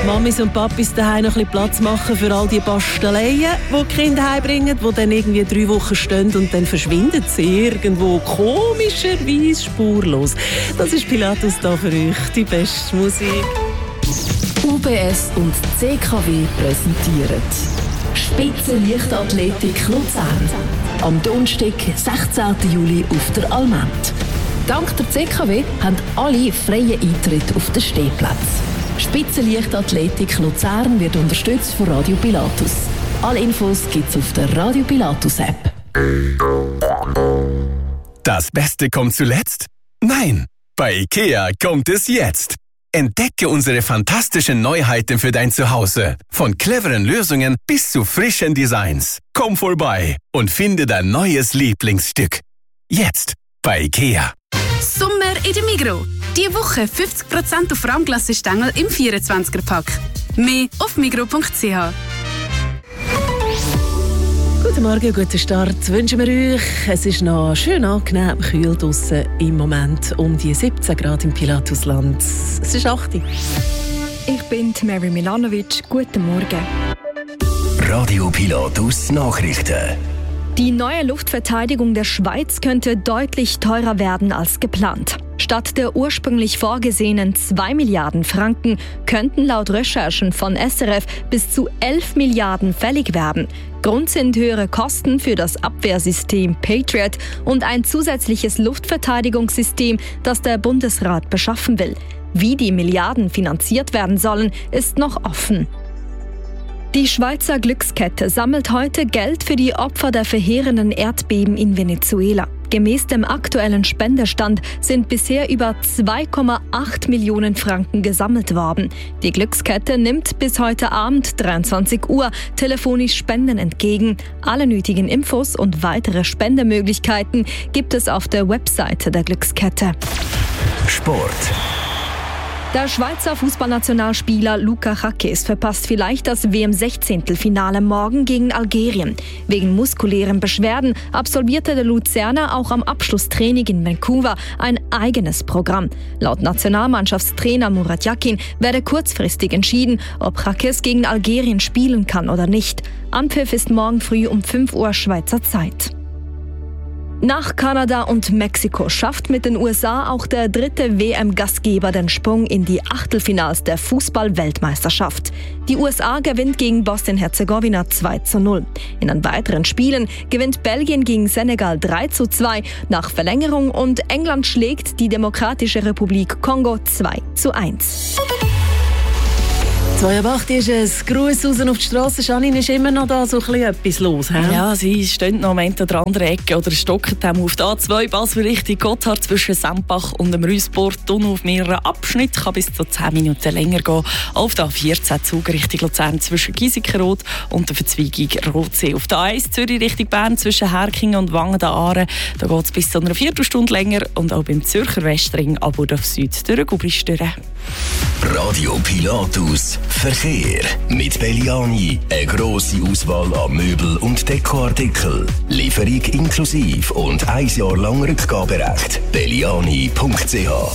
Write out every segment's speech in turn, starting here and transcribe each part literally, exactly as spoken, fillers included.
Mamis und Papis daheim noch ein bisschen Platz machen für all die Basteleien, die die Kinder heimbringen, die dann irgendwie drei Wochen stehen und dann verschwinden sie irgendwo komischerweise spurlos. Das ist Pilatus da für euch, die beste Musik. U B S und C K W präsentieren Spitzenleichtathletik Luzern. Am Donnerstag, sechzehnten Juli auf der Almend. Dank der C K W haben alle freien Eintritt auf den Stehplatz. Spitzenleichtathletik Luzern wird unterstützt von Radio Pilatus. Alle Infos gibt's auf der Radio Pilatus App. Das Beste kommt zuletzt? Nein, bei IKEA kommt es jetzt. Entdecke unsere fantastischen Neuheiten für dein Zuhause. Von cleveren Lösungen bis zu frischen Designs. Komm vorbei und finde dein neues Lieblingsstück. Jetzt bei IKEA. Sommer in der Migros. Diese Woche fünfzig Prozent auf Rahmglassestängel im vierundzwanziger-Pack. Mehr auf migros punkt c h. Guten Morgen, guten Start wünschen wir euch. Es ist noch schön angenehm kühl draussen im Moment, um die siebzehn Grad im Pilatusland. Es ist acht Uhr. Ich bin Mary Milanovic. Guten Morgen. Radio Pilatus Nachrichten. Die neue Luftverteidigung der Schweiz könnte deutlich teurer werden als geplant. Statt der ursprünglich vorgesehenen zwei Milliarden Franken könnten laut Recherchen von S R F bis zu elf Milliarden fällig werden. Grund sind höhere Kosten für das Abwehrsystem Patriot und ein zusätzliches Luftverteidigungssystem, das der Bundesrat beschaffen will. Wie die Milliarden finanziert werden sollen, ist noch offen. Die Schweizer Glückskette sammelt heute Geld für die Opfer der verheerenden Erdbeben in Venezuela. Gemäß dem aktuellen Spendestand sind bisher über zwei Komma acht Millionen Franken gesammelt worden. Die Glückskette nimmt bis heute Abend dreiundzwanzig Uhr telefonisch Spenden entgegen. Alle nötigen Infos und weitere Spendemöglichkeiten gibt es auf der Webseite der Glückskette. Sport. Der Schweizer Fußballnationalspieler Luca Jaquez verpasst vielleicht das W M-Sechzehntelfinale morgen gegen Algerien. Wegen muskulären Beschwerden absolvierte der Luzerner auch am Abschlusstraining in Vancouver ein eigenes Programm. Laut Nationalmannschaftstrainer Murat Yakin werde kurzfristig entschieden, ob Jaquez gegen Algerien spielen kann oder nicht. Anpfiff ist morgen früh um fünf Uhr Schweizer Zeit. Nach Kanada und Mexiko schafft mit den U S A auch der dritte W M-Gastgeber den Sprung in die Achtelfinals der Fußball-Weltmeisterschaft. Die U S A gewinnt gegen Bosnien-Herzegowina zwei zu null. In den weiteren Spielen gewinnt Belgien gegen Senegal drei zu zwei nach Verlängerung und England schlägt die Demokratische Republik Kongo zwei zu eins. zwei Uhr acht ist es. Gruß raus auf die Straße. Janine, ist immer noch da so ein bisschen etwas los, he? Ja, sie stehen noch am Ende an der anderen Ecke oder stocken auf der A zwei Basel Richtung Gotthard zwischen Sempach und dem Rüsport-Tunnel auf mehreren Abschnitten. Kann bis zu zehn Minuten länger gehen. Auf der A vierzehn Zug Richtung Luzern zwischen Giesikenrot und der Verzweigung Rotsee. Auf der A eins Zürich Richtung Bern zwischen Herkingen und Wangen der Aare. Da geht es bis zu einer Viertelstunde länger. Und auch beim Zürcher Westring ab und auf Süd durch Gubrist durch. Radio Pilatus Verkehr mit Belliani. Eine grosse Auswahl an Möbel- und Dekoartikeln. Lieferung inklusive und ein Jahr lang Rückgaberecht. belliani punkt c h.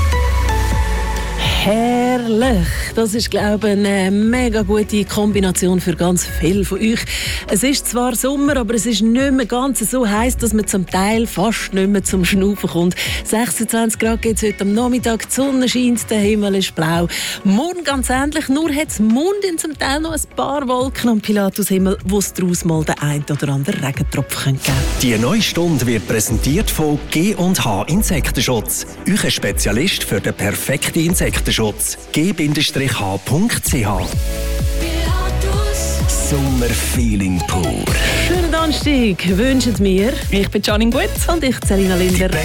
Herrlich! Das ist, glaube ich, eine mega gute Kombination für ganz viele von euch. Es ist zwar Sommer, aber es ist nicht mehr ganz so heiß, dass man zum Teil fast nicht mehr zum Schnaufen kommt. sechsundzwanzig Grad gibt es heute am Nachmittag, die Sonne scheint, der Himmel ist blau. Morgen ganz ähnlich, nur hat es Mund zum Teil noch ein paar Wolken am Pilatushimmel, wo es daraus mal den einen oder anderen Regentropfen geben könnte. Die neue Stunde wird präsentiert von G und H Insektenschutz. Euer Spezialist für den perfekten Insektenschutz. g H punkt c h. Sommerfeeling pur. Schönen Donnerstag wünschen wir. Ich bin Janine Gut. Und ich, Selina Linder.